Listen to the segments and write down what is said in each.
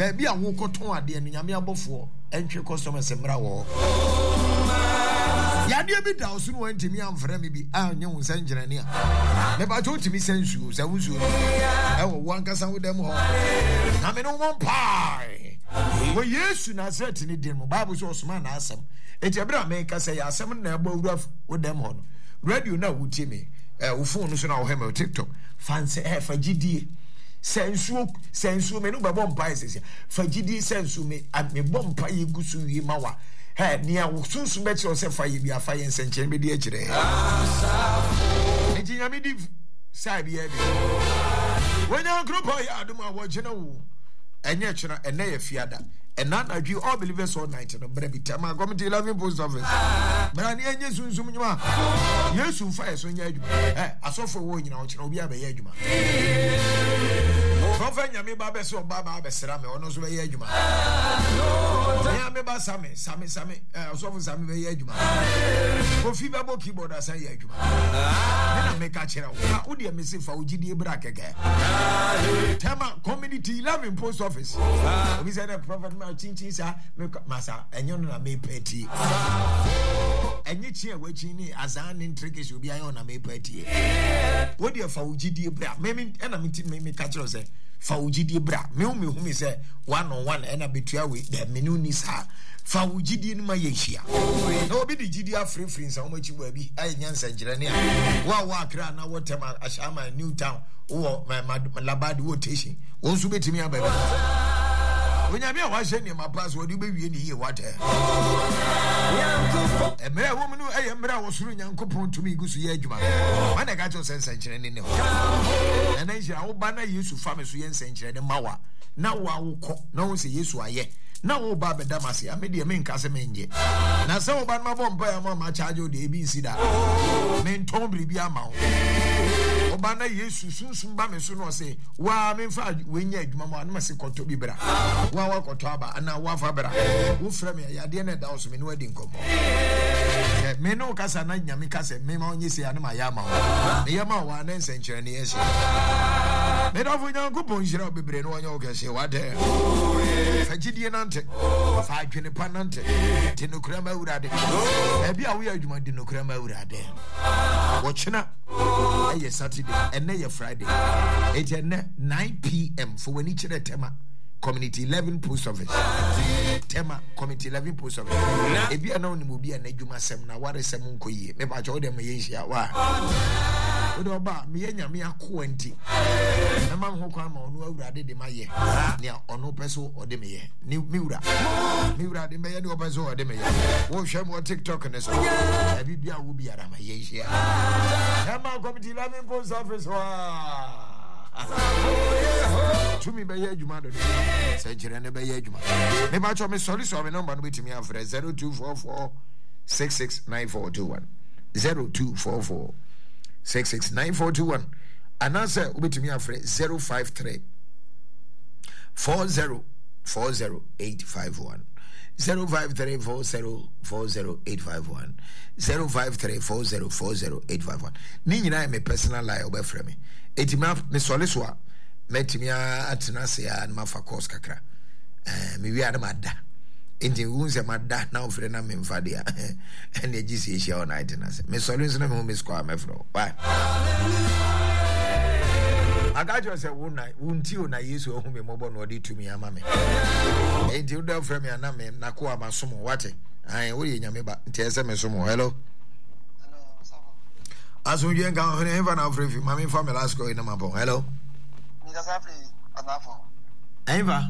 baby a wo koton ade no nyame abofo entwe customers mra wo yade bi da osu no ntimi amfra me bi anye wo sanjirani a me ba to timi sansuo sa wusuo e wo wankasa wo dem ho na me no won pai wo Yesu Nazareth ni din mo Bible so osoma na asem etebra me ka say asem na egba wura wo dem ho no radio na wuti me wo phone so na wo hema TikTok fancy fagidie sensuo me no ba bompa sese fagidie sensuo me bompa yegusu wi mawa nia wo sunsu beti o se fa ye bi afa ye nsenche be di agire ejinya me di sai bi abi wonya group ya aduma wo gina wo enye chena ene ye fiada ena na dwi all believers all night no bra bi tama committee 11 post office bra ni enye sunsu nyuma Yesu fa ye so nya aduma asofo wo nyina wo chena obi abaye aduma Prophet nyame ba be so ba besra me ono so be ye adwuma ya me ba same so fu same be ye adwuma Kofi ba bo keyboard asa ye adwuma na me ka kira wo de me se fa ogidie bra keke tema community 11 post office we said the prophet ma chinchin sa me masa enyo na me peti enye chi e wachi ni azan ni trickes obi ayo na me peti wo de fa ogidie bra me na me ka kira se fa ugidie bra me hu me say 1 on 1 ena betua we the menu ni sa fa ugidie ni ma ye hia na obi di gidie afrefri nsa wo machi ba bi ay nyansa girane a wa akra na wotema ashama new town wo labadi wo station wo nso betimi aba ba wonya bia wa hye ni ma pass wo di be wie ni ye wate emre wo munu eye mra wo suru nyankopon tumi gusu ye adwuma wana ga cho sense girane ne ho ena hira wo ba na Yesu fa me so ye sense girane mawa na wo awukọ na wo se Yesu aye na wo ba be damase ame de me nka se menje na se wo ba na bomba ya ma charge o de bi nsi da me nton biribi ama wo oba na Yesu sunsun ba me so no se wa me fa wenya adwuma ma na se koto bi bra wa koto aba ana wa fa bra wo fra me ya de na da so me no adi nkomo me no kasa na nyame kasa me ma onye se ya na ma ya ma wo me ya ma wa na nsenkyere ne yesi me do fu nyanko bonjira bebre no onye o kase wa de fagidie nante fa adwene pa nante tinokura ma urade ebi a wo ya adwuma dinokura ma urade wo chena eye Saturday and then Friday. It's 9 p.m. for when each Tema Community 11 post office. Tema Community 11 post office. If you are known to be an Ejuma Semna, what is Semun Koye? Maybe I told them a year. Odoba me nya me akwenti na man ho kwa ma onu awurade de maye ne onu peso ode meye ni miwura de meye de opeso ode meye wo hwe mo TikTok ne so e bibia wo biara ma ye hia ma committee 11 post office wa tumi be ye adwuma do se jire ne be ye adwuma me ba cho me sorry so me number no betimi afre 0244 669421 0244 669421 and answer ubetimi afre 053 4040851 053 4040851 053 4040851 ni nyina me personal line obefre me etima me sole so a metimi atena se ya na mafa course kakra me wi adama da enti wunse mada na ofre na me mfade a ene agisi ehia on night na se me sole nso na me me score me fro bye agajo se wunti o na Yesu ohu me mobo no de tumi ama me enti u da ofre me na me na ko amasomo wate ai wo ye nyame ba enti ese me somo hello asunje nka ho ne fa na ofre fi mama fa me last call na mabo hello ni ka safri adafo aiva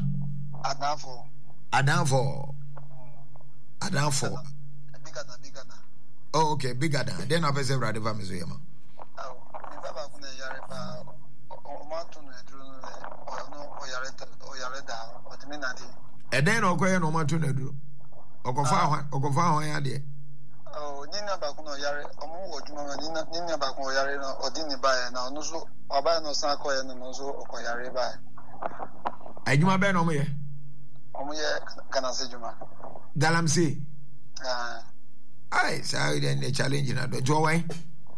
Adanfo. Bigada. Oh, okay, Bigada. Then I was a radio family. Oh, never kuna yare pa. O matu na dru no o yare da. O timi na ti. E den o koye no matu na dru. Okofa ho ya de. Oh, nyina ba kuna yare. O mu wo djuma nyina ba kuna yare no odini ba na no so oba no san koye no so okoyare ba. Adjuma be no mo ye. Omuye kanase juma galamse ai say the challenge na do jowen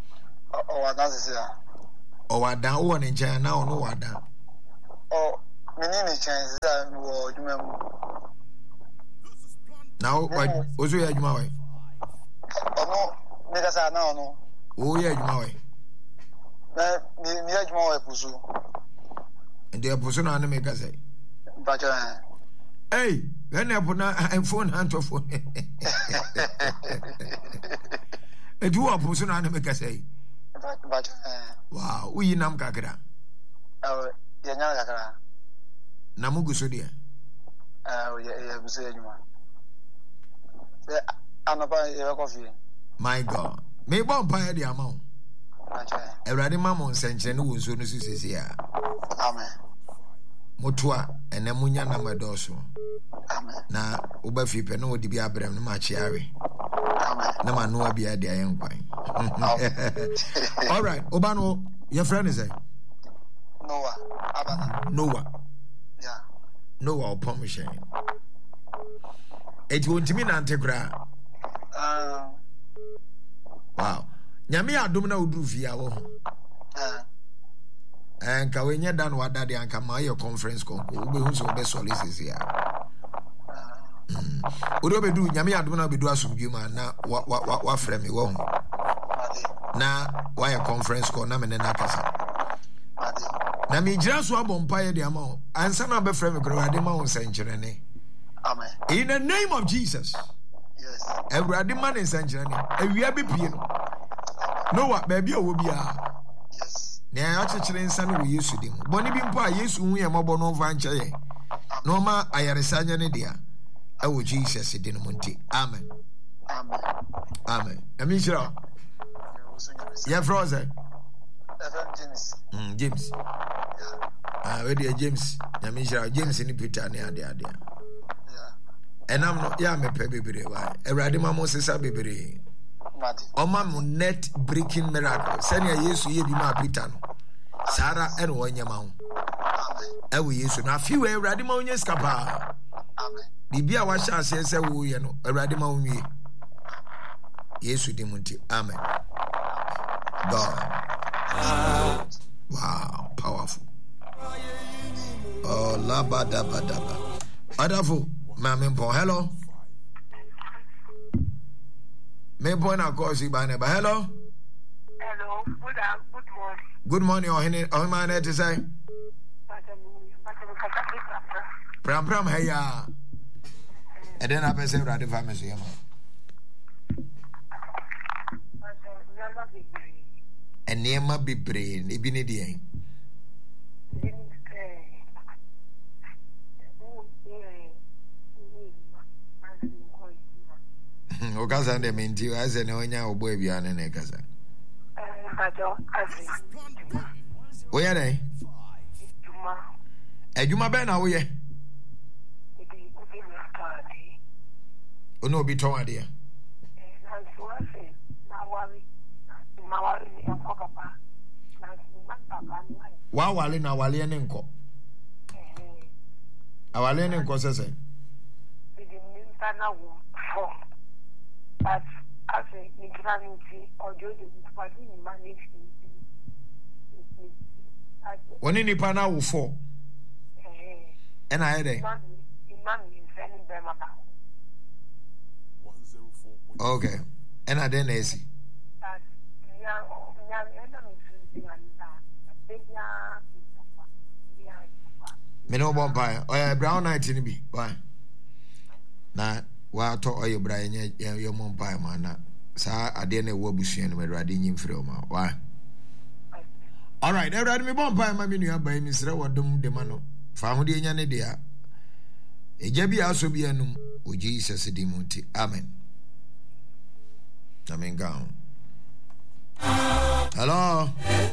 o wadan se ya o wadan o ne ncha na o no wadan o Menini chance that war, you remember. Now, what was your Jumaway? Oh, no, because I know. Oh, yeah, Jumaway. Near Jumaway Pusu. And the person on the maker say, But, hey, then I put a phone hand to phone. A two of person on the maker say, but, wow, we nam kakra. Oh, Yanaka. Namugu Sudia. Oh, yeah, you say, I'm about your coffee. My God, may bomb pie the amount. A ready mamma sent you no soon as you say, yeah. Amen. Motua and Namunya number dorsal. Amen. Na Ubafi Peno di Biabram, no machiari. Amen. No man no be a dear young wine. All right, Obano, your friend is a Noah. Yeah. Noah upon me sharing. It won't mean antegra. Wow. Nyamia Dumna Udufia. And Kawenya Dan Wada the Ankama conference concours, who's your best solicitors here. Udobe do Nyamia Dumna be doing some human now. What frame me won't now? Why a conference call Naman and Nakasa? Nami just one bumpire the amount, and some other frame Gradima century. Amen. In the name of Jesus. Yes. Every man in century, and we are be piano. No, what baby will be a. Yes. Now, actually, son, we used to do. Bonnie Bimpa, yes, we are mobile no vanche. No, ma, I are a sergeant, dear. Oh, Jesus, it didn't want it. Amen. Amen. Amen. I mean, sure. Yeah, frozen. James. James. Where James? I mean, sure, James in the Peter near the idea. And I'm not, yeah, me baby. Why? A radima Moses, a baby. Oma net breaking miracle. Send your yes, you be my pitano. Sarah and one yamau. I will use na few a radima on your scapa. Bibia washa says a woo, you know, a radima on me. Yes, with him. Amen. God. Wow, powerful. Oh, laba daba daba. Wonderful. Mamimpo, hello. Me point of course, Ibane, but hello. Hello, good morning. Good morning, or my net to say. Pram, hey, ya. And then I say, Raddy Pharmacy. And near my be brain, Ibinidian. Okaza de minti aze ne onya ogbo ebiane ne kaza. Oya dey. Ejuma be na wo ye. Ono obi ton ade. Wa wale na wale ne nko. Awale ne nko sese. But as a Nigeria or Jordan, but in management, when any pana will fall, and I had a okay, and I didn't see. Me no bumpire, or brown night in be why? Now. Wa to oye Brian your mom pie man sa ade na wo busuan no Awurade nyim frɛ ma wa all right Awurade me bon pie ma me nua ba mi srɛ wodom de ma no fa ho de nya ne de a eja bi aso bi anum o Jesus di munti amen hello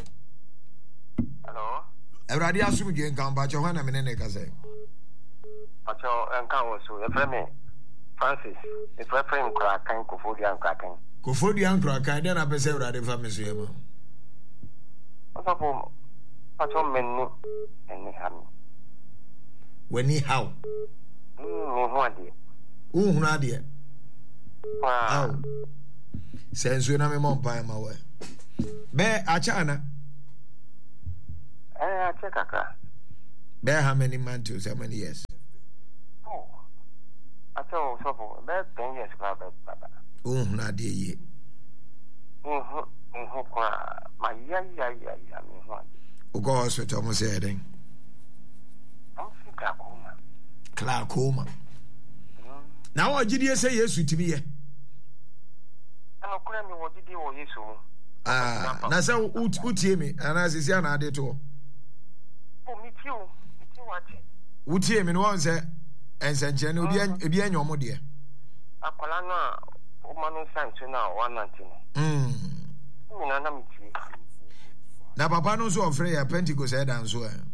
Awurade aso bi gen kan ba cho hwana me ne ka sɛ acho enka wo so e frɛ me Francis, it's referring to Kraken, Kofodian Kraken. Kofodian Kraken, then I say, Radin Family. What's up, many and when he how? Who dear? Wow. Since when I'm a mom by my way. Bear Achana. Check a car. Bear how many months? How many years? Oh, I tell you, so about 10 years, Baba. Oh, not dear ye. My yeah. Go hospital, almost said. I'm Glaucoma. Now, what did you say yes to me? I'm not what did you yes? Now, so who tear me, and as is an added to. Oh, me too. Who tear me once, and Saint General be your mother. Akolana, Omano Sancho now, 119. Now, Papa knows so afraid a Pentecost head and so. And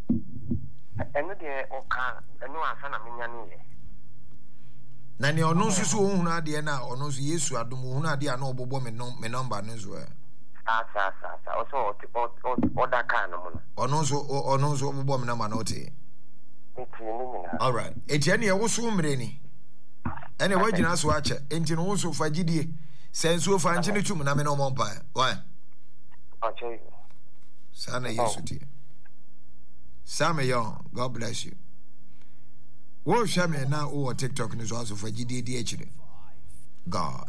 the Oka, and no Asana Minyani. Nani ono susu ohuna de na ono so Yesu adom ohuna de na obobo me number no so Asa also order can no ono so obobo me number no te. All right eti ene e wo so mre ni ene wagina so ache enti no wo so fagidie senso fa nche ne tum na me no mompa why ache sana Yesu ti Sammy Young, God bless you. Wo hwa me na wo TikTok ni so aso fagidie di akire God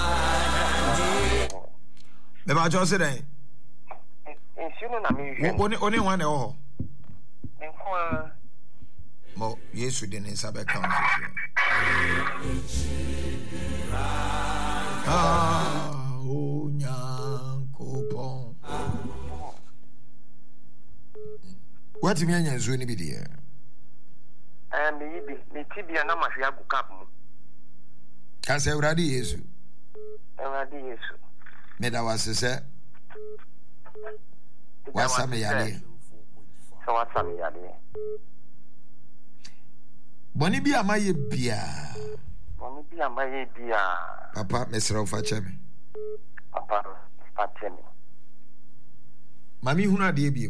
me ba jo se den ensino na me hwe oni wan e ho enko mo Yesu de ne sabe kan o nyankopon what me anya nzo ni bi de me tibia na mahwe agukap mu ka se urade Yesu me da wasese wasame yale so wasame yale boni bi amaye bia papa mesra ufa cheme papa fatemi mami hunu ade biom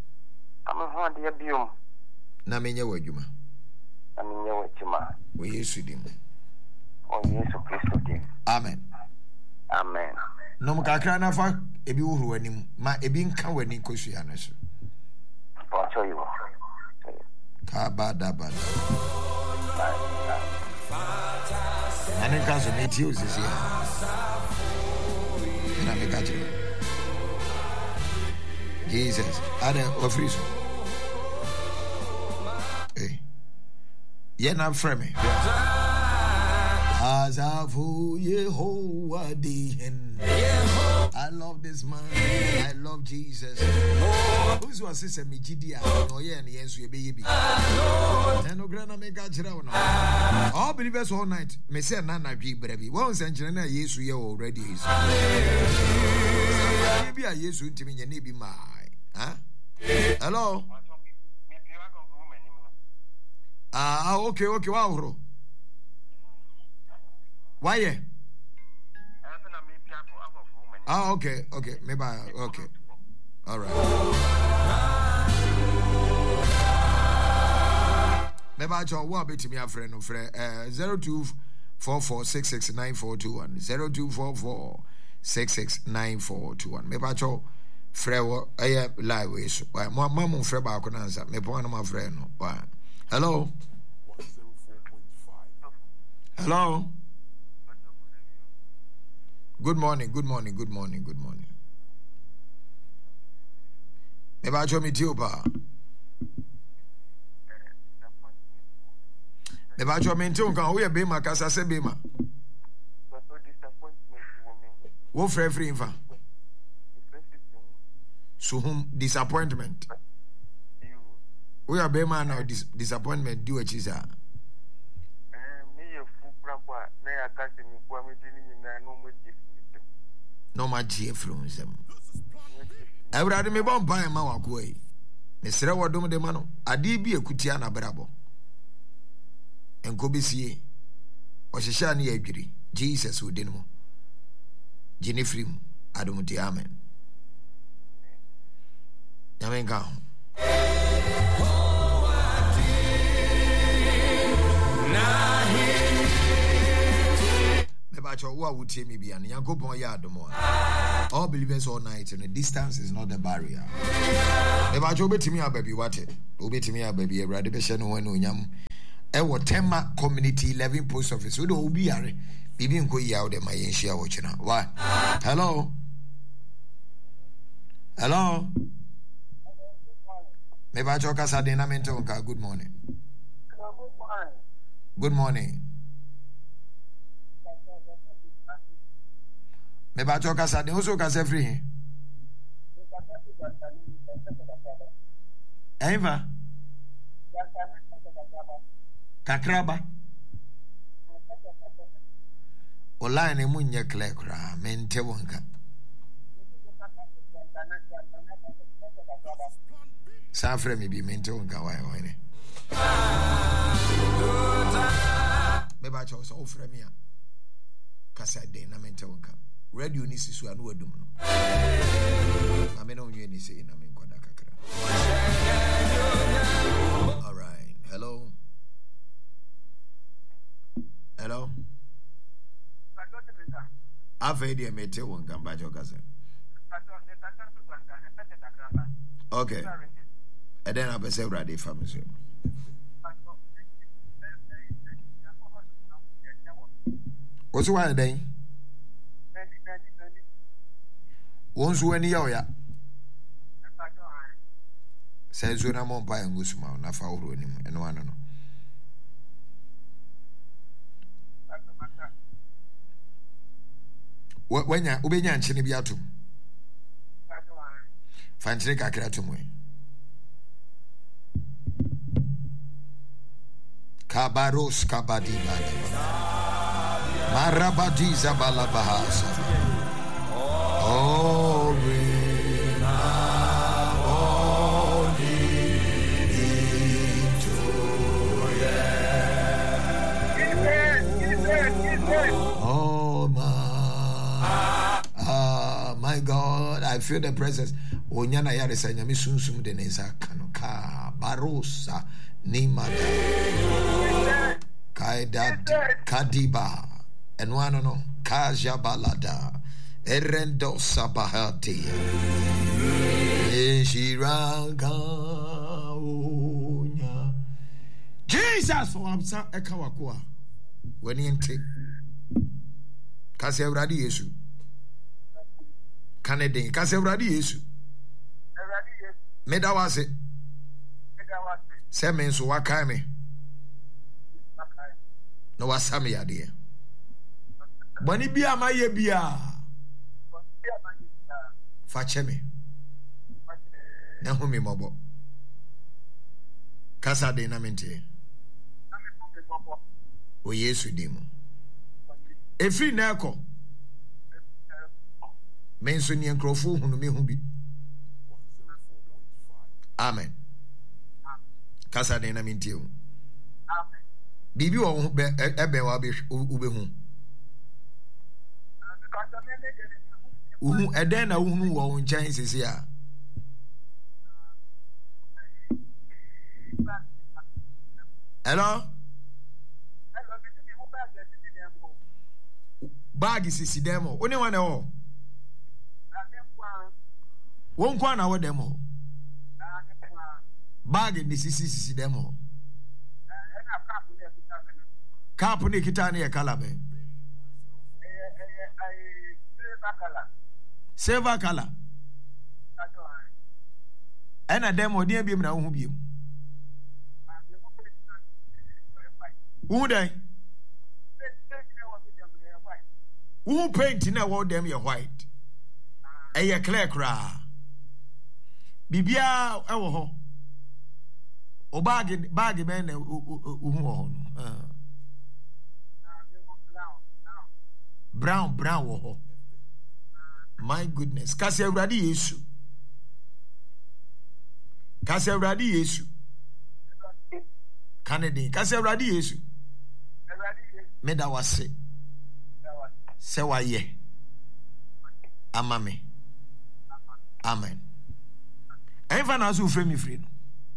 na menye wadwuma wo Yesu dim Yesu Kristo dim amen no mukakra na fa ebi wuhuru anim ma ebi nka wani kosua na so pacho yo ka bada ane kaso meti osisi na me kaje Jesus ada ofriso ye na frame Azafu Yehovah Dihen. I love this man. I love Jesus. Who's your sister Mijidia? No, yeah, and yes, you baby. And no grana make a children. All believers all night. May say Nana be brave. Once and Jenna, yes, we are already. Maybe I yes, to me, and maybe my. Huh? Hello? Okay, wow. Why? Okay. Maybe okay. All right. Maybe I tell what bit me a friend of 0244669421 0244669421. Maybe I tell friend live ways. Why mama friend back on answer. Maybe one of my friend. Why? Hello. Hello. Good morning. Maybe I show me Tiopa. Maybe I show me Tionka. We are Bema Casa Sebema. What free infa? So whom disappointment? We are Bema now. Disappointment. Do what you say. No my GF from them. I would have me bomb by my walk away. Mr. Wadum de Mano, a DB a Kutiana Brabo. And Kobisi or Shani Agri, Jesus who dinamo. Jenny Frim, Adumuti Amen. Amen. What would me be an Yankopon yard more? All believers all night, and the distance is not the barrier. If I told me, baby, what it? Obetimi ya baby Awurade be hye no ho onyam. Ewo Tema Community 11 Post Office. Wo do obi yare. Bibi nko yi out dem ayen hia wo chena. Why? Hello. Hello. Me ba choka sa de na mento nka. Good morning. Good morning. Me ba choka sa de oso ka se free. Eva. Kakraba. Ola ne munye clear kra mente wonka. Sa frɛ me bi mente wonka why ne. Me ba cho so frɛ me a. Kasa de na mente wonka. Radio ni sisu anu adum no. Ma me no nwe ni sei na me nkoda kakra. All right. Hello. Hello. Ave dia mete won gamba jogase. Okay. And then I be say Awurade family. What's why then? Once when you ya. Says when I'm on by and Gusma, na fa oro nim eno ano no. When ya ubenya nchene bi atom. Fa nchene kakra atom we. Kabaros kabadi bala. Marabadi zabala bahasa. Oh, my God, I feel the presence. Onyana yare sa nyame sunsum de nesa kanoka barosa nimada kaida kadiba enwano no kaja balada erendo sabahati eshiranga onya Jesus for amsa ekawakwa weni ente kase Awurade Yesu Canadian kase Awurade Yesu meda wase se men so wakai me no wasame yade boni bia maye bia fa cheme na humi mobo kasa de na mente o Yesu dimo efri na eko men so ni enkrofo hunu me hu bi amen kasa de na mente o amen bibi wo be ebe wa be ube hu uhu eden na uhu wo nchen sisi a hello bag sisi demo oni wana ho won kwa na wo demo bag ni sisi demo cap ni kitani ya kala be silver color ena demo dia biem na hu biem hu dai hu paint na wo dem ye white eye clear kra bibia ewo ho o bag be na hu ho no brown wo ho. My goodness. Kase Awurade Yesu. Kase Awurade Yesu. Canadian. Kase Awurade Yesu. Meda wase. Se waye. Amame. Amen. Enfa na so free me free no.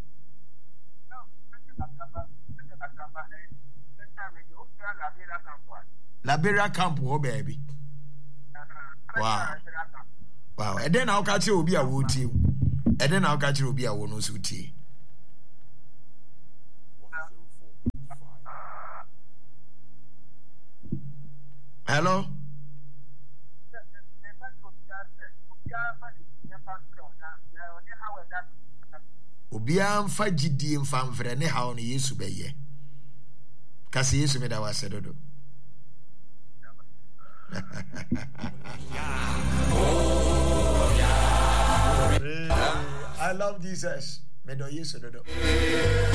Liberia camp ho baby. Wow. And then I'll catch you be a wood team. And then I'll catch you be a one who tea. Hello. Obiara mfa gidie mfa mfrɛ ne haw no Yesu bɛyɛ. Kasi Yesu me da wase dodo. I love Jesus. Me do Yesu dodo.